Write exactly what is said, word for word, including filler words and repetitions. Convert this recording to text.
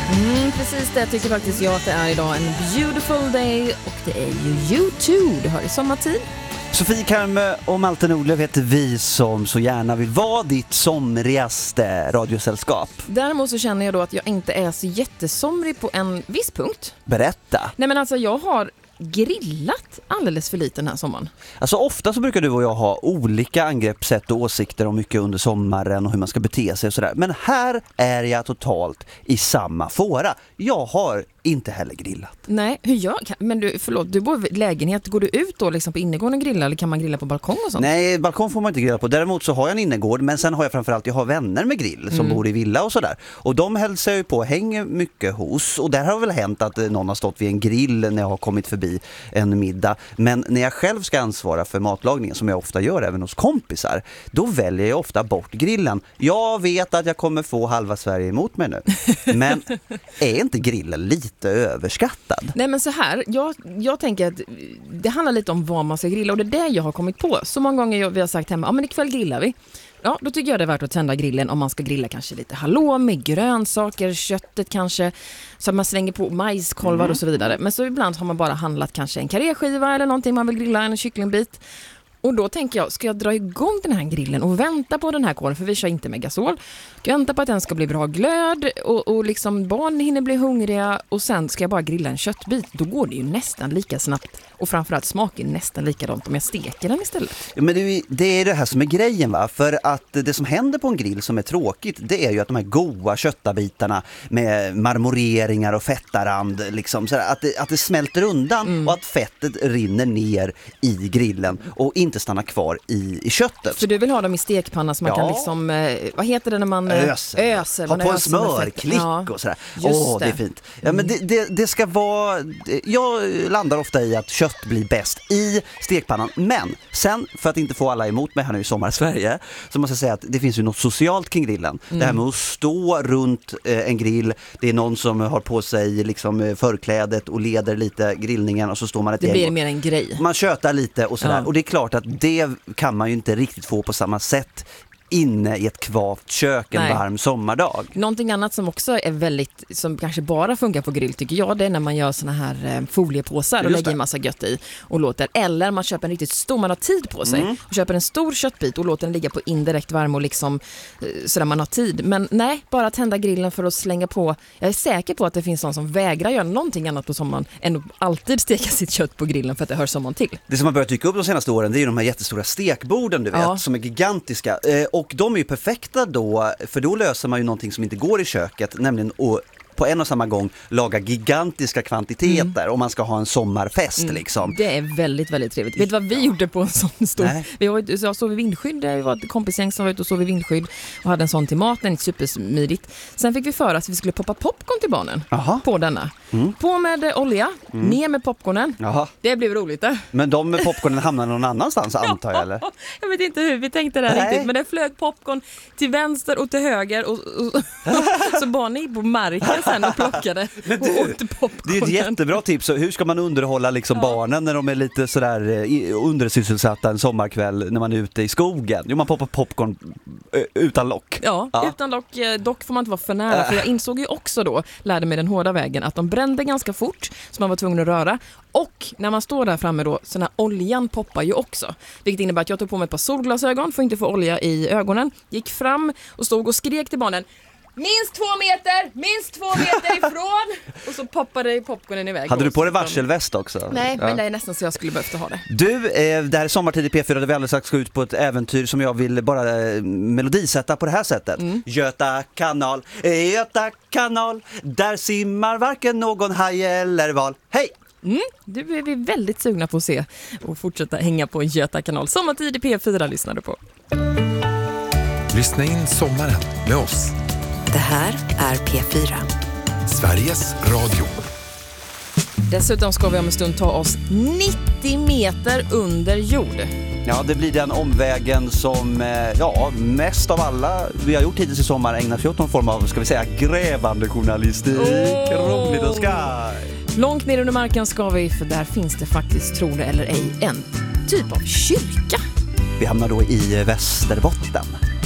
Mm, precis det tycker faktiskt jag att det är idag. En beautiful day och det är ju U två. Du hör i sommartid. Sofie Karme och Malte Nordlöf heter vi som så gärna vill vara ditt somrigaste radiosällskap. Däremot så känner jag då att jag inte är så jättesomrig på en viss punkt. Berätta. Nej men alltså jag har grillat alldeles för lite den här sommaren. Alltså ofta så brukar du och jag ha olika angreppssätt och åsikter om mycket under sommaren och hur man ska bete sig och sådär. Men här är jag totalt i samma fåra. Jag har inte heller grillat. Nej, hur gör men du, förlåt, du bor i lägenhet. Går du ut då liksom på innergården och grilla eller kan man grilla på balkong och sånt? Nej, balkong får man inte grilla på. Däremot så har jag en innergård, men sen har jag framförallt jag har vänner med grill som mm. bor i villa och sådär. Och de hälsar ju på och hänger mycket hos. Och där har väl hänt att någon har stått vid en grill när jag har kommit förbi en middag. Men när jag själv ska ansvara för matlagningen, som jag ofta gör även hos kompisar, då väljer jag ofta bort grillen. Jag vet att jag kommer få halva Sverige emot mig nu. Men är inte grillen lite överskattad? Nej men så här, jag, jag tänker att det handlar lite om vad man ska grilla och det är det jag har kommit på. Så många gånger jag, vi har sagt hemma, ja men ikväll grillar vi. Ja, då tycker jag det är värt att tända grillen om man ska grilla kanske lite halloumi, grönsaker, köttet kanske, så man slänger på majskolvar mm. och så vidare. Men så ibland har man bara handlat kanske en karéskiva eller någonting man vill grilla, en kycklingbit. Och då tänker jag, ska jag dra igång den här grillen och vänta på den här kolen, för vi kör inte med gasol. Ska jag vänta på att den ska bli bra glöd och, och liksom barn hinner bli hungriga och sen ska jag bara grilla en köttbit. Då går det ju nästan lika snabbt och framförallt smakar nästan likadant om jag steker den istället. Ja, men det, det är det här som är grejen va? För att det som händer på en grill som är tråkigt, det är ju att de här goda köttabitarna med marmoreringar och fettarand liksom, så att, det, att det smälter undan mm. och att fettet rinner ner i grillen och inte stannar kvar i, i köttet. För du vill ha dem i stekpanna så man ja. kan liksom, eh, vad heter det när man öser? öser ha på en smörklick ja. och sådär. Åh, oh, det. det är fint. Ja, men det, det, det ska vara, jag landar ofta i att kött blir bäst i stekpannan. Men sen, för att inte få alla emot mig här nu i sommar i Sverige, så måste jag säga att det finns ju något socialt kring grillen. Mm. Det här med att stå runt eh, en grill, det är någon som har på sig liksom förklädet och leder lite grillningen och så står man ett det gäng. Det blir mer en grej. Man tjötar lite och sådär. Ja. Och det är klart att det kan man ju inte riktigt få på samma sätt inne i ett kvavt kök en Nej. varm sommardag. Någonting annat som också är väldigt, som kanske bara funkar på grill tycker jag, det är när man gör såna här eh, foliepåsar och lägger en massa gött i och låter, eller man köper en riktigt stor, man har tid på sig mm. och köper en stor köttbit och låter den ligga på indirekt värme och liksom eh, så där man har tid. Men nej, bara tända grillen för att slänga på. Jag är säker på att det finns någon som vägrar göra någonting annat på sommaren än att alltid steka sitt kött på grillen för att det hör sommaren till. Det som har börjat dyka upp de senaste åren, det är ju de här jättestora stekborden du vet, ja. som är gigantiska. Eh, Och de är ju perfekta då, för då löser man ju någonting som inte går i köket, nämligen att på en och samma gång laga gigantiska kvantiteter mm. om man ska ha en sommarfest mm. liksom. Det är väldigt, väldigt trevligt. Vet du vad vi gjorde på en sån stor? Nej. Vi var, jag sov i vindskydd, det var ett kompisgäng som var ute och sov i vindskydd och hade en sån till maten, inte supersmidigt. Sen fick vi för att vi skulle poppa popcorn till barnen. Aha. På denna. Mm. På med olja, mm. ner med popcornen. Aha. Det blev roligt där. Men de med popcornen hamnade någon annanstans antar jag eller? Jag vet inte hur vi tänkte det här riktigt, men det flög popcorn till vänster och till höger och, och, och så barnen gick på marken sen och plockade du, och åkte popcorn. Det är ett jättebra tips. Hur ska man underhålla liksom ja. barnen när de är lite sådär undersysselsatta en sommarkväll när man är ute i skogen? Jo, man poppar popcorn utan lock. Ja, ja, utan lock. Dock får man inte vara för nära. Äh. För jag insåg ju också då, lärde mig den hårda vägen, att de brände ganska fort så man var tvungen att röra. Och när man står där framme då, så den här oljan poppar ju också. Vilket innebär att jag tog på mig ett par solglasögon för att inte få olja i ögonen. Gick fram och stod och skrek till barnen: minst två meter, minst två meter ifrån. Och så poppade popcornen iväg. Hade du på dig varselväst också? Nej, ja. men det är nästan så jag skulle behövt ha det. Du, eh, det här är sommartid i P fyra där vi alldeles strax ska ut på ett äventyr som jag vill bara eh, melodisätta på det här sättet. Mm. Göta kanal, Göta kanal, där simmar varken någon haj eller val. Hej! Mm, du är vi väldigt sugna på att se och fortsätta hänga på Göta kanal. Sommartid i P fyra lyssnar du på. Lyssna in sommaren med oss. Det här är P fyra. Sveriges Radio. Dessutom ska vi om en stund ta oss nittio meter under jord. Ja, det blir den omvägen som ja, mest av alla vi har gjort hittills i sommar ägnar sig åt någon form av, ska vi säga, grävande journalistik. Oh. Roligt och skoj. Långt ner under marken ska vi, för där finns det faktiskt, tro det eller ej, en typ av kyrka. Vi hamnar då i Västerbotten.